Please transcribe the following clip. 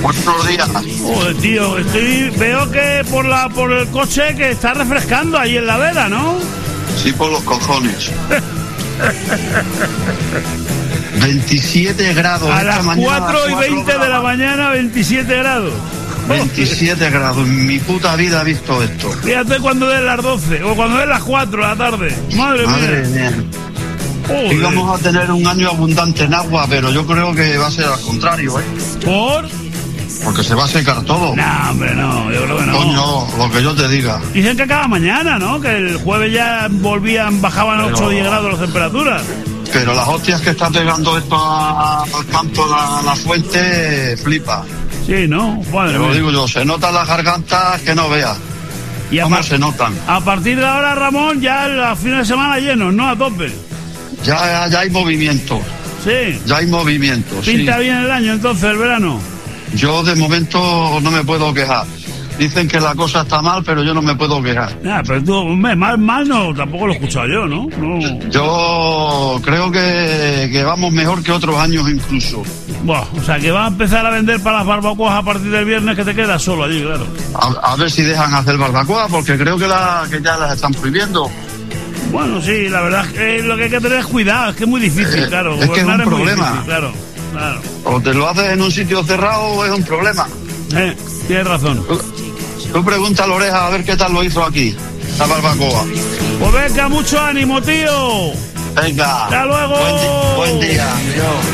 Buenos días. Joder, tío, veo que por el coche que está refrescando ahí en la veda, ¿no? Sí, por los cojones. 27 grados. A las 4:20 de la mañana, 27 grados. 27 grados. En mi puta vida he visto esto. Fíjate cuando den las 12 o cuando den las 4 de la tarde. Madre mía. Y vamos a tener un año abundante en agua, pero yo creo que va a ser al contrario, ¿eh? Porque se va a secar todo. No, hombre, no, yo creo que no. Coño, lo que yo te diga. Dicen que acaba mañana, ¿no? Que el jueves ya bajaban 8 o 10 grados las temperaturas. Pero las hostias que está pegando esto al campo, la fuente, flipa. Sí, ¿no? Te lo digo yo, se notan las gargantas que no veas. ¿Y cómo se notan? A partir de ahora, Ramón, ya los fines de semana llenos, ¿no? A tope. Ya hay movimiento. Sí. Ya hay movimiento, ¿Pinta bien el año entonces, el verano? Yo de momento no me puedo quejar. Dicen que la cosa está mal, pero yo no me puedo quejar. Pero tú, hombre, mal no, tampoco lo he escuchado yo, ¿no? Yo creo que vamos mejor que otros años incluso. Buah, o sea, que va a empezar a vender para las barbacoas a partir del viernes, que te quedas solo allí, claro. A ver si dejan hacer barbacoa, porque creo que ya las están prohibiendo. Bueno, sí, la verdad es que lo que hay que tener es cuidado, es que es muy difícil, claro. Es que es un problema. Difícil, claro. O te lo haces en un sitio cerrado o es un problema. Tienes razón. Tú pregunta a la Oreja a ver qué tal lo hizo aquí, la barbacoa. Pues venga, mucho ánimo, tío. Venga. Hasta luego. Buen día. Adiós.